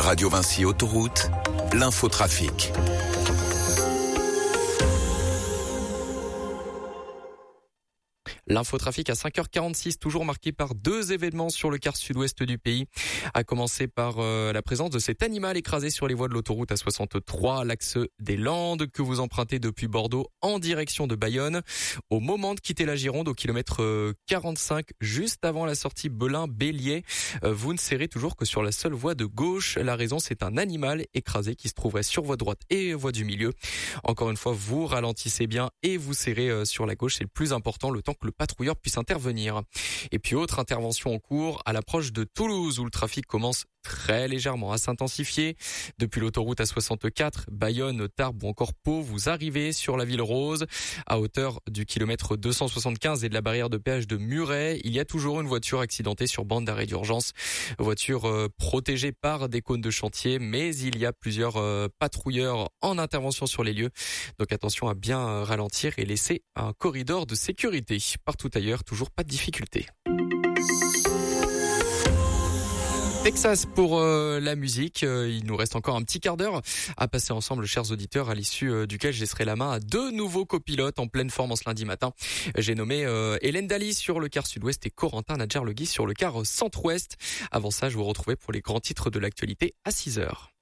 Radio Vinci Autoroute, l'infotrafic. L'infotrafic à 5h46, toujours marqué par deux événements sur le quart sud-ouest du pays. À commencer par la présence de cet animal écrasé sur les voies de l'autoroute A63, l'axe des Landes, que vous empruntez depuis Bordeaux en direction de Bayonne. Au moment de quitter la Gironde, au kilomètre 45, juste avant la sortie Belin-Bélier, vous ne serrez toujours que sur la seule voie de gauche. La raison, c'est un animal écrasé qui se trouverait sur voie droite et voie du milieu. Encore une fois, vous ralentissez bien et vous serrez sur la gauche. C'est le plus important, le temps que le patrouilleur puisse intervenir. Et puis autre intervention en cours à l'approche de Toulouse où le trafic commence très légèrement à s'intensifier. Depuis l'autoroute A64, Bayonne, Tarbes ou encore Pau, vous arrivez sur la ville rose à hauteur du kilomètre 275 et de la barrière de péage de Muret. Il y a toujours une voiture accidentée sur bande d'arrêt d'urgence. Voiture protégée par des cônes de chantier, mais il y a plusieurs patrouilleurs en intervention sur les lieux. Donc attention à bien ralentir et laisser un corridor de sécurité. Partout ailleurs, toujours pas de difficulté. Texas pour la musique. Il nous reste encore un petit quart d'heure à passer ensemble, chers auditeurs, à l'issue duquel je laisserai la main à deux nouveaux copilotes en pleine forme en ce lundi matin. J'ai nommé Hélène Daly sur le quart sud-ouest et Corentin Nadjar-Legui sur le quart centre-ouest. Avant ça, je vous retrouvais pour les grands titres de l'actualité à 6h.